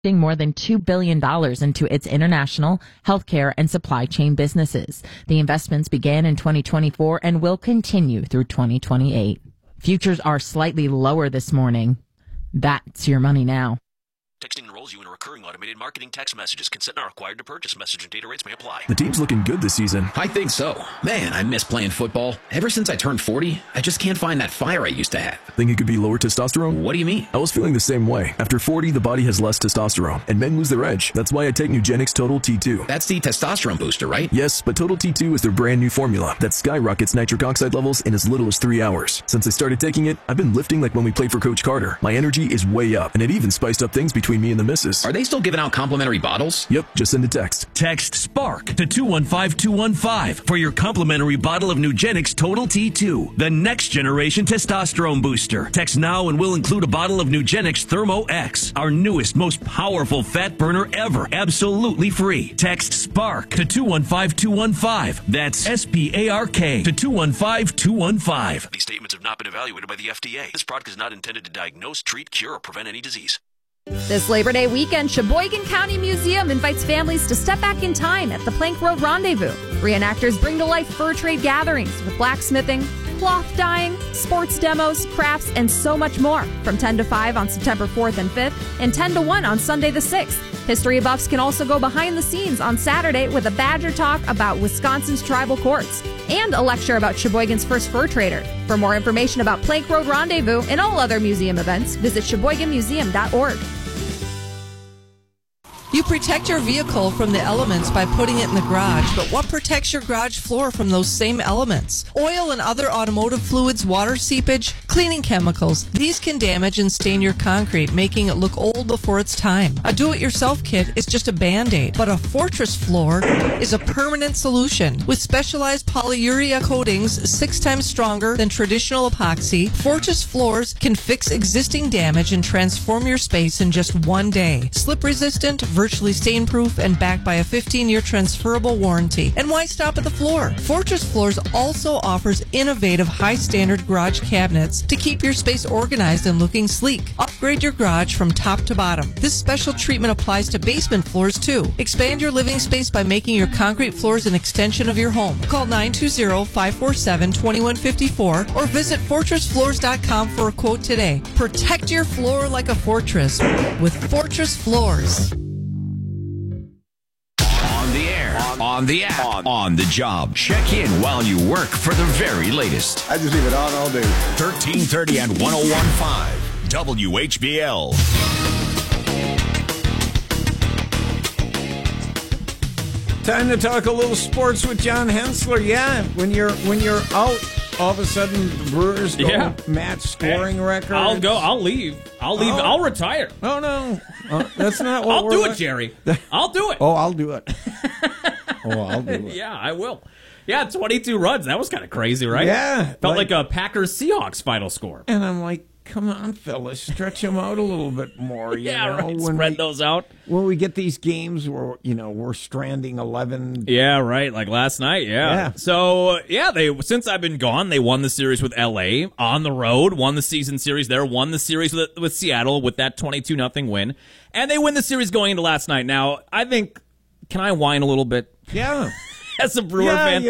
more than $2 billion into its international, healthcare, and supply chain businesses. The investments began in 2024 and will continue through 2028. Futures are slightly lower this morning. That's your money now. Texting enrolls you in a recurring automated marketing text messages. Consent not required to purchase. Message and data rates may apply. The team's looking good this season. I think so. Man, I miss playing football. Ever since I turned 40, I just can't find that fire I used to have. Think it could be lower testosterone? What do you mean? I was feeling the same way. After 40, the body has less testosterone, and men lose their edge. That's why I take Nugenix Total T2. That's the testosterone booster, right? Yes, but Total T2 is their brand new formula that skyrockets nitric oxide levels in as little as 3 hours. Since I started taking it, I've been lifting like when we played for Coach Carter. My energy is way up, and it even spiced up things between me and the missus. Are they still giving out complimentary bottles? Yep, just send a text. Text SPARK to 215-215 for your complimentary bottle of Nugenix Total T2, the next generation testosterone booster. Text now and we'll include a bottle of Nugenix Thermo X, our newest, most powerful fat burner ever, absolutely free. Text SPARK to 215-215. That's SPARK to 215-215. These statements have not been evaluated by the FDA. This product is not intended to diagnose, treat, cure, or prevent any disease. This Labor Day weekend, Sheboygan County Museum invites families to step back in time at the Plank Road Rendezvous. Reenactors bring to life fur trade gatherings with blacksmithing, cloth dyeing, sports demos, crafts, and so much more from 10 to 5 on September 4th and 5th and 10 to 1 on Sunday the 6th. History buffs can also go behind the scenes on Saturday with a Badger talk about Wisconsin's tribal courts and a lecture about Sheboygan's first fur trader. For more information about Plank Road Rendezvous and all other museum events, visit SheboyganMuseum.org. You protect your vehicle from the elements by putting it in the garage, but what protects your garage floor from those same elements? Oil and other automotive fluids, water seepage, cleaning chemicals. These can damage and stain your concrete, making it look old before its time. A do-it-yourself kit is just a Band-Aid, but a Fortress floor is a permanent solution. With specialized polyurea coatings 6 times stronger than traditional epoxy, Fortress floors can fix existing damage and transform your space in just one day. Slip-resistant, virtually stain-proof, and backed by a 15-year transferable warranty. And why stop at the floor? Fortress Floors also offers innovative, high-standard garage cabinets to keep your space organized and looking sleek. Upgrade your garage from top to bottom. This special treatment applies to basement floors, too. Expand your living space by making your concrete floors an extension of your home. Call 920-547-2154 or visit FortressFloors.com for a quote today. Protect your floor like a fortress with Fortress Floors. On the app, on the job. Check in while you work for the very latest. I just leave it on all day. 1330 and 101.5 WHBL. Time to talk a little sports with John Hensler. Yeah, when you're out, all of a sudden the Brewers don't match scoring records. I'll go. I'll leave. I'll retire. Oh no, that's not what I'll do it, Jerry. I'll do it. Oh, I'll do it. I'll do it. Yeah, I will. Yeah, 22 runs. That was kind of crazy, right? Yeah. Felt like a Packers-Seahawks final score. And I'm like, come on, fellas, stretch them out a little bit more. You know? Right. Spread those out. When we get these games where, we're stranding 11. Yeah, right. Like last night, yeah. So, since I've been gone, they won the series with L.A. on the road, won the season series there, won the series with Seattle with that 22-0 win. And they win the series going into last night. Now, I think, can I whine a little bit? Yeah. As a Brewer fan,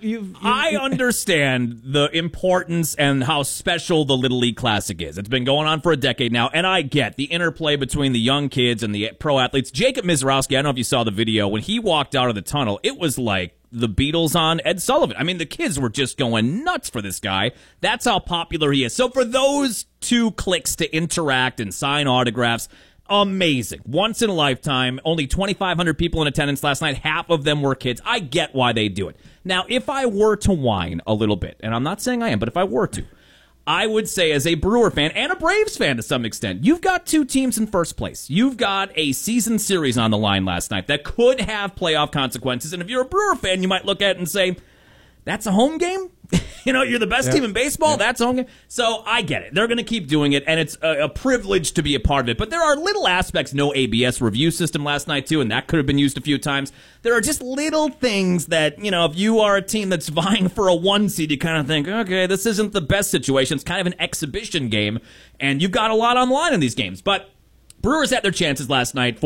I you understand the importance and how special the Little League Classic is. It's been going on for a decade now, and I get the interplay between the young kids and the pro athletes. Jacob Mizrowski, I don't know if you saw the video, when he walked out of the tunnel, it was like the Beatles on Ed Sullivan. I mean, the kids were just going nuts for this guy. That's how popular he is. So for those 2 clicks to interact and sign autographs, amazing. Once in a lifetime. Only 2,500 people in attendance last night. Half of them were kids. I get why they do it. Now, if I were to whine a little bit, and I'm not saying I am, but if I were to, I would say as a Brewer fan and a Braves fan to some extent, you've got 2 teams in first place. You've got a season series on the line last night that could have playoff consequences. And if you're a Brewer fan, you might look at it and say, that's a home game? You're the best team in baseball. That's a home game. So I get it. They're going to keep doing it, and it's a privilege to be a part of it. But there are little aspects, no ABS review system last night, too, and that could have been used a few times. There are just little things that, if you are a team that's vying for a 1 seed, you kind of think, okay, this isn't the best situation. It's kind of an exhibition game, and you've got a lot on the line in these games. But Brewers had their chances last night.